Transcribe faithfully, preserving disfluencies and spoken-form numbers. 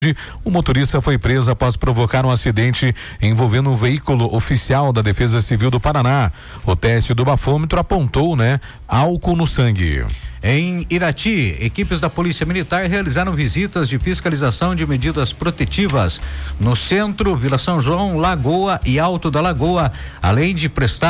O motorista foi preso após provocar um acidente envolvendo um veículo oficial da Defesa Civil do Paraná. O teste do bafômetro apontou, né, álcool no sangue. Em Irati, equipes da Polícia Militar realizaram visitas de fiscalização de medidas protetivas no centro, Vila São João, Lagoa e Alto da Lagoa, além de prestar